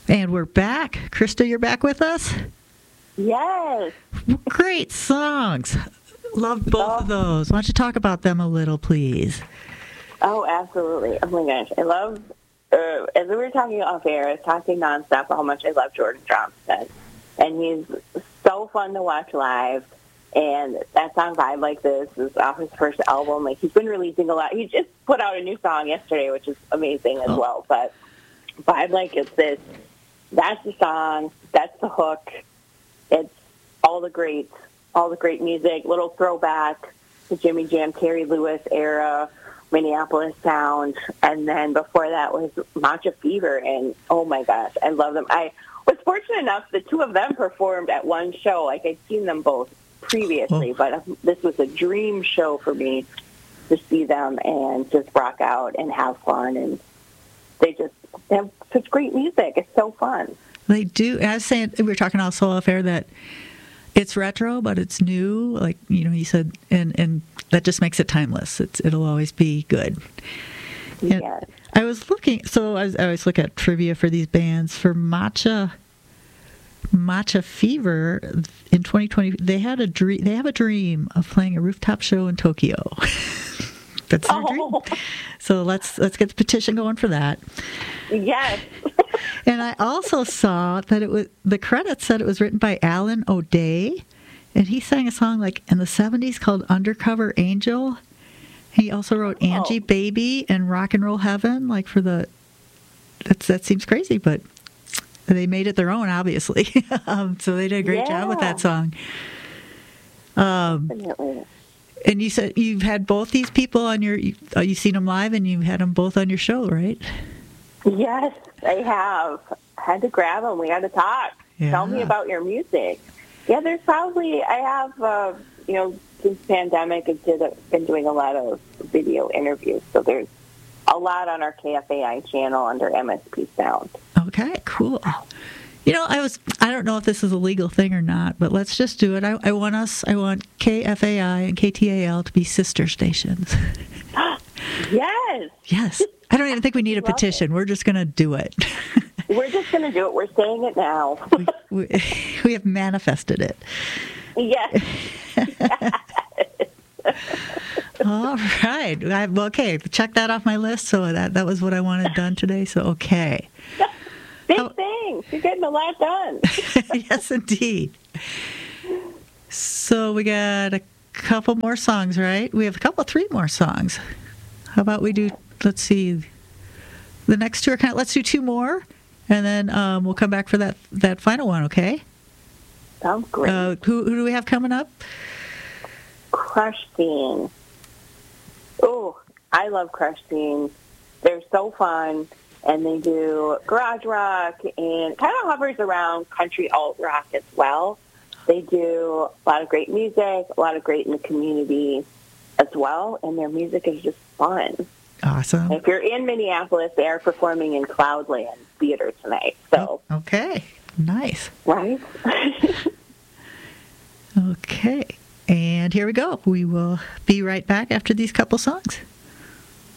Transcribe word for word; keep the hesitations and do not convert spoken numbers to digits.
And we're back. Krista, you're back with us? Yes. Great songs. Loved both oh. of those. Why don't you talk about them a little, please? Oh, absolutely. Oh, my gosh. I love, uh, as we were talking off air, I was talking nonstop how much I love Jordan Johnston. And he's so fun to watch live. And that song, Vibe Like This, is off his first album. Like, he's been releasing a lot. He just put out a new song yesterday, which is amazing as oh. well. But Vibe Like It's This. That's the song. That's the hook. It's all the great, all the great music. Little throwback to Jimmy Jam, Terry Lewis era, Minneapolis sound, and then before that was Matcha Fever. And oh my gosh, I love them. I was fortunate enough the two of them performed at one show. Like I'd seen them both previously, oh. but this was a dream show for me to see them and just rock out and have fun. And they just they have such great music. It's so fun. They do. I was saying, we were talking also off air that it's retro, but it's new. Like, you know, you said, and, and that just makes it timeless. It's, it'll always be good. Yes. I was looking, so I, was, I always look at trivia for these bands. For Matcha, Matcha Fever in twenty twenty, they had a dream. They have a dream of playing a rooftop show in Tokyo. That's their oh. dream. So let's let's get the petition going for that. Yes. And I also saw that it was the credits said it was written by Alan O'Day, and he sang a song like in the seventies called "Undercover Angel." He also wrote "Angie oh. Baby" and "Rock and Roll Heaven." Like for the that's that seems crazy, but they made it their own, obviously. um, so they did a great yeah. job with that song. Um, Definitely. And you said you've had both these people on your, you, uh, you've seen them live and you've had them both on your show, right? Yes, I have. I had to grab them. We had to talk. Yeah. Tell me about your music. Yeah, there's probably, I have, uh, you know, since pandemic, I've did a, been doing a lot of video interviews. So there's a lot on our K F A I channel under M S P Sound. Okay, cool. You know, I was, I don't know if this is a legal thing or not, but let's just do it. I, I want us, I want K F A I and K T A L to be sister stations. Yes. Yes. I don't even think we need a petition. It. We're just going to do it. We're just going to do it. We're saying it now. we, we, we have manifested it. Yes. Yes. All right. I, well, okay. Check that off my list. So that, that was what I wanted done today. So, okay. Big How, things. You're getting a lot done. Yes, indeed. So we got a couple more songs, right? We have a couple, three more songs. How about we do, let's see, the next two are kind of, let's do two more, and then um, we'll come back for that, that final one, okay? Sounds great. Uh, who, who do we have coming up? Crush Scene. Oh, I love Crush Scene. They're so fun. And they do garage rock and kind of hovers around country alt rock as well. They do a lot of great music, a lot of great in the community as well, and their music is just fun. Awesome. If you're in Minneapolis, they are performing in Cloudland Theater tonight. So oh, okay, nice. Right? Okay, and here we go. We will be right back after these couple songs.